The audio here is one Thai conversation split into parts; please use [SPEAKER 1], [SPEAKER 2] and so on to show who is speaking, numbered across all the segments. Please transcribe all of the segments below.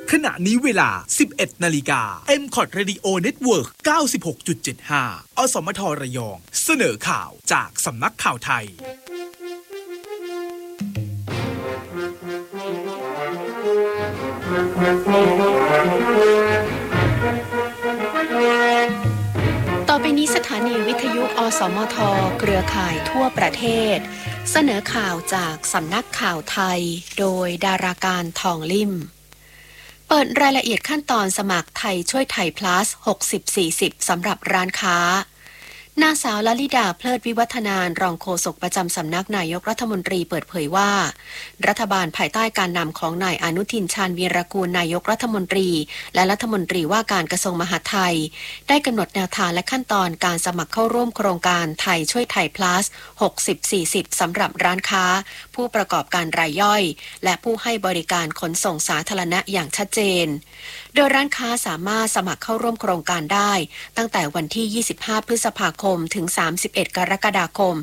[SPEAKER 1] ขณะนี้เวลา 11 นาฬิกา MCOT Radio Network 96.75 อสมทระยองเสนอข่าวจากสำนักข่าวไทย
[SPEAKER 2] ต่อไปนี้สถานีวิทยุอสมทเครือข่ายทั่วประเทศเสนอข่าวจากสำนักข่าวไทยโดยดาราการทองลิ่มเปิดรายละเอียดขั้นตอนสมัครไทยช่วยไทย plus 60-40 สำหรับร้านค้านางสาวลลิดาเพลิดวิวัฒนานรองโฆษกประจำสำนักนายกรัฐมนตรีเปิดเผยว่ารัฐบาลภายใต้การนำของนายอนุทินชาญวีรกูลนายกรัฐมนตรีและรัฐมนตรีว่าการกระทรวงมหาดไทยได้กำหนดแนวทางและขั้นตอนการสมัครเข้าร่วมโครงการไทยช่วยไทย plus 60-40 สำหรับร้านค้าผู้ประกอบการรายย่อยและผู้ให้บริการขนส่งสาธารณะอย่างชัดเจนโดยร้านค้าสามารถสมัครเข้าร่วมโครงการได้ตั้งแต่วันที่ 25 พฤษภาคมถึง 31 กรกฎาคม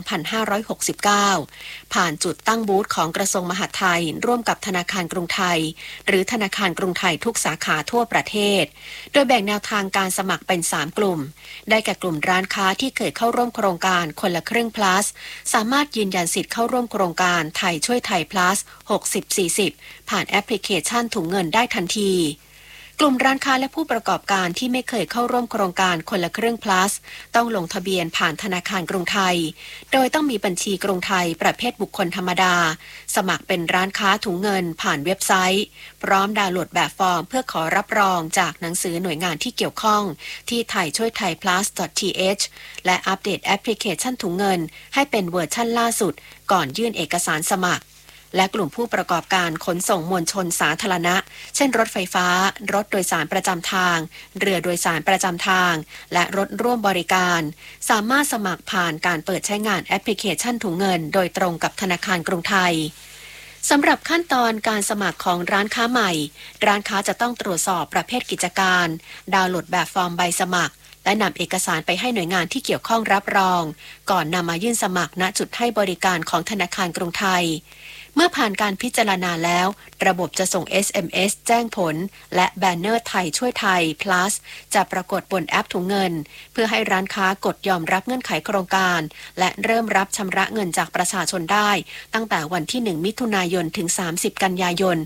[SPEAKER 2] 2569 ผ่านจุดตั้งบูธของกระทรวงมหาดไทยร่วมกับธนาคารกรุงไทยหรือธนาคารกรุงไทยทุกสาขาทั่วประเทศโดยแบ่งแนวทางการสมัครเป็น 3 กลุ่มได้แก่กลุ่มร้านค้าที่เคยเข้าร่วมโครงการคนละครึ่ง plus สามารถยืนยันสิทธิ์เข้าร่วมโครงการไทยช่วยไทย plus 60-40 ผ่านแอปพลิเคชันถุงเงินได้ทันทีกลุ่มร้านค้าและผู้ประกอบการที่ไม่เคยเข้าร่วมโครงการคนละครึ่ง plus ต้องลงทะเบียนผ่านธนาคารกรุงไทยโดยต้องมีบัญชีกรุงไทยประเภทบุคคลธรรมดาสมัครเป็นร้านค้าถุงเงินผ่านเว็บไซต์พร้อมดาวน์โหลดแบบฟอร์มเพื่อขอรับรองจากหนังสือหน่วยงานที่เกี่ยวข้องที่ไทยช่วยไทย plus.th และอัปเดตแอปพลิเคชันถุงเงินให้เป็นเวอร์ชั่นล่าสุดก่อนยื่นเอกสารสมัครและกลุ่มผู้ประกอบการขนส่งมวลชนสาธารณะเช่นรถไฟฟ้ารถโดยสารประจำทางเรือโดยสารประจำทางและรถร่วมบริการสามารถสมัครผ่านการเปิดใช้งานแอปพลิเคชันถุงเงินโดยตรงกับธนาคารกรุงไทยสำหรับขั้นตอนการสมัครของร้านค้าใหม่ร้านค้าจะต้องตรวจสอบประเภทกิจการดาวน์โหลดแบบฟอร์มใบสมัครและนำเอกสารไปให้หน่วยงานที่เกี่ยวข้องรับรองก่อนนำมายื่นสมัครณจุดให้บริการของธนาคารกรุงไทยเมื่อผ่านการพิจารณาแล้วระบบจะส่ง SMS แจ้งผลและแบนเนอร์ไทยช่วยไทย plus จะปรากฏบนแอปถุงเงินเพื่อให้ร้านค้ากดยอมรับเงื่อนไขโครงการและเริ่มรับชำระเงินจากประชาชนได้ตั้งแต่วันที่ 1 มิถุนายนถึง 30 กันยายน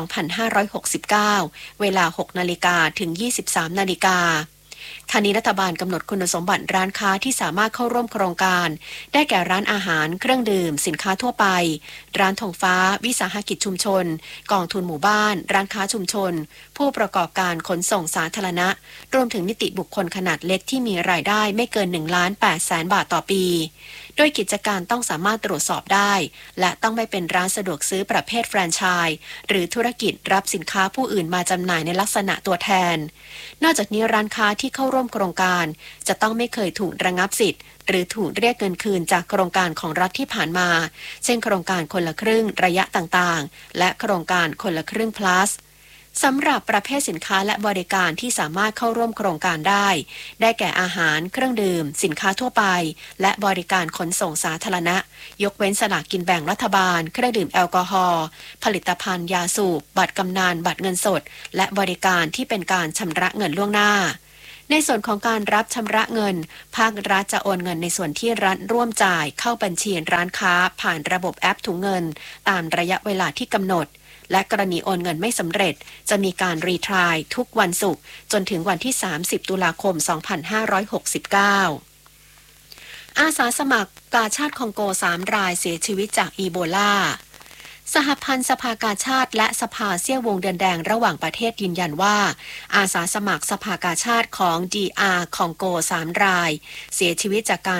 [SPEAKER 2] 2569 เวลา 6 นาฬิกาถึง 23 นาฬิกาทางนี้รัฐบาลกำหนดคุณสมบัติร้านค้าที่สามารถเข้าร่วมโครงการได้แก่ร้านอาหารเครื่องดื่มสินค้าทั่วไปร้านธงฟ้าวิสาหกิจชุมชนกองทุนหมู่บ้านร้านค้าชุมชนผู้ประกอบการขนส่งสาธารณะรวมถึงนิติบุคคลขนาดเล็กที่มีรายได้ไม่เกิน 1,800,000 บาทต่อปีโดยกิจการต้องสามารถตรวจสอบได้และต้องไม่เป็นร้านสะดวกซื้อประเภทแฟรนไชส์หรือธุรกิจรับสินค้าผู้อื่นมาจำหน่ายในลักษณะตัวแทนนอกจากนี้ร้านค้าที่เข้าร่วมโครงการจะต้องไม่เคยถูกระงับสิทธิ์หรือถูกเรียกเงินคืนจากโครงการของรัฐที่ผ่านมาเช่นโครงการคนละครึ่งระยะต่างๆและโครงการคนละครึ่ง plusสำหรับประเภทสินค้าและบริการที่สามารถเข้าร่วมโครงการได้แก่อาหารเครื่องดื่มสินค้าทั่วไปและบริการขนส่งสาธารณะยกเว้นสลากกินแบ่งรัฐบาลเครื่องดื่มแอลกอฮอล์ผลิตภัณฑ์ยาสูบบัตรกำนันบัตรเงินสดและบริการที่เป็นการชำระเงินล่วงหน้าในส่วนของการรับชำระเงินภาครัฐจะโอนเงินในส่วนที่รัฐร่วมจ่ายเข้าบัญชีร้านค้าผ่านระบบแอปถุงเงินตามระยะเวลาที่กำหนดและกรณีโอนเงินไม่สำเร็จจะมีการรีทรายทุกวันศุกร์จนถึงวันที่ 30 ตุลาคม 2569 อาสาสมัครกาชาดคองโก 3 รายเสียชีวิตจากอีโบลาสหพันธ์สภากาชาดและสภาเสี้ยววงเดือนแดงระหว่างประเทศยืนยันว่าอาสาสมัครสภากาชาดของ DR คองโก 3 รายเสียชีวิตจากการ